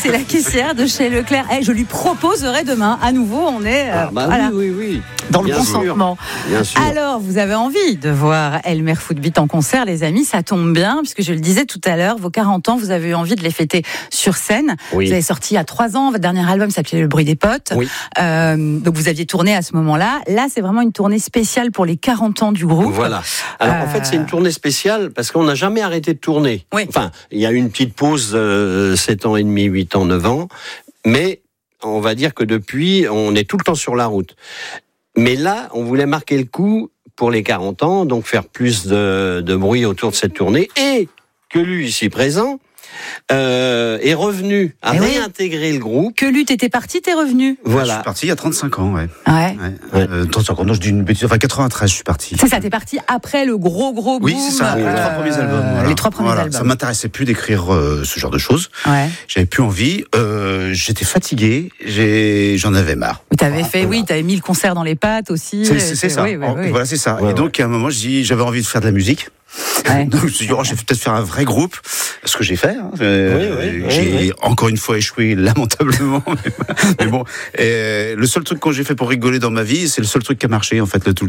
c'est la caissière de chez Leclerc. Je lui proposerai demain. À nouveau, on est voilà, oui. dans le Bien consentement. Bien sûr. Alors, vous avez envie de voir Elmer Footbeat en concert, les amis. Ça tombe bien, puisque je le disais tout à l'heure, vos 40 ans, vous avez eu envie de les fêter sur scène. Oui. Vous avez sorti il y a 3 ans. Votre dernier album s'appelait Le bruit des potes. Oui. Donc, vous aviez tourné à ce moment-là. Là, c'est vraiment une tournée spéciale pour les 40 ans du groupe. Voilà. Alors, en fait, c'est une tournée spéciale parce qu'on n'a jamais arrêté de tourner. Oui. Enfin, il y a eu une petite pause, 7 ans et demi, 8 ans, 9 ans. Mais on va dire que depuis, on est tout le temps sur la route. Mais là, on voulait marquer le coup pour les 40 ans, donc faire plus de bruit autour de cette tournée. Et que lui, ici présent, est revenu à réintégrer le groupe. Que Lutte était parti, t'es revenu. Voilà. Je suis parti il y a 35 ans, ouais. Ouais. 35 ans, non, je dis une bêtise, enfin 93, je suis parti. C'est ça, t'es parti après le gros boom. Oui, c'est ça, les 3 premiers albums. Voilà. Les 3 premiers albums. Ça m'intéressait plus d'écrire ce genre de choses. Ouais. J'avais plus envie. J'étais fatigué. J'en avais marre. T'avais mis le concert dans les pattes aussi. C'est ça. Oui. Voilà, c'est ça. Ouais, et donc, à un moment, j'avais envie de faire de la musique. Ouais. Donc, je me suis dit, je vais peut-être faire un vrai groupe. Ce que j'ai fait. J'ai encore une fois échoué lamentablement. Mais bon, le seul truc que j'ai fait pour rigoler dans ma vie, c'est le seul truc qui a marché, en fait. Tous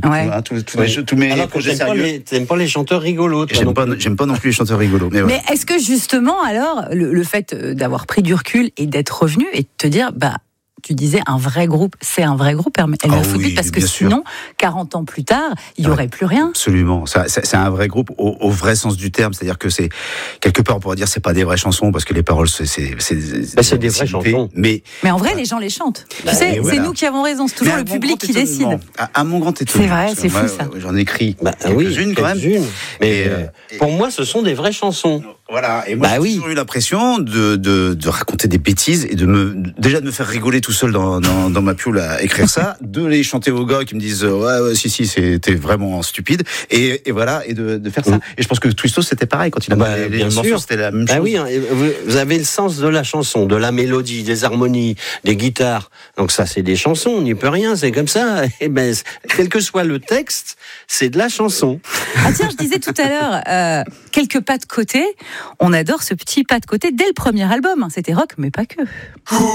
mes projets sérieux. T'aimes pas les chanteurs rigolos. J'aime pas non plus les chanteurs rigolos. Mais est-ce que justement, alors, le fait d'avoir pris du recul et d'être revenu et de te dire, tu disais un vrai groupe, c'est un vrai groupe, Elmer Footbeat, parce que sinon, 40 ans plus tard, il n'y aurait plus rien. Absolument. C'est un vrai groupe au vrai sens du terme. C'est-à-dire que c'est, quelque part, on pourrait dire, c'est pas des vraies chansons, parce que les paroles, c'est des vraies chansons. Mais en vrai, les gens les chantent. Tu sais, c'est nous qui avons raison. C'est toujours le public qui décide. À mon grand étonnement. C'est vrai, c'est fou ça. J'en écris quelques-unes quand même. Mais pour moi, ce sont des vraies chansons. Voilà. Et moi, j'ai toujours eu l'impression de raconter des bêtises et de me faire rigoler tout seul dans ma pioule à écrire ça, de les chanter aux gars qui me disent si c'était vraiment stupide et voilà, et de faire ça. Et je pense que Twisto c'était pareil quand il a les morceaux, c'était la même chose. Oui, vous avez le sens de la chanson, de la mélodie, des harmonies, des guitares. Donc ça, c'est des chansons, on n'y peut rien, c'est comme ça. Et quel que soit le texte, c'est de la chanson. Ah tiens, je disais tout à l'heure, quelques pas de côté. On adore ce petit pas de côté dès le premier album. C'était rock, mais pas que.